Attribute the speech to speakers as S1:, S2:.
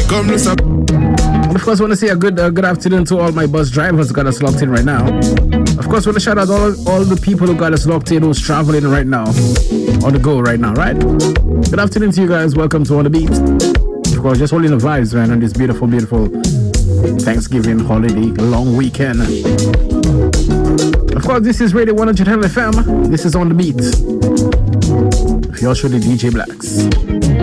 S1: And of course, I want to say a good afternoon to all my bus drivers who got us locked in right now. Of course, I want to shout out all the people who got us locked in, who's traveling right now, on the go right now, right? Good afternoon to you guys. Welcome to On The Beat. Of course, just holding the vibes, man, on this beautiful, beautiful Thanksgiving holiday long weekend. Of course, this is Radio 110 FM. This is On The Beat. If you're sure the DJ Blacks.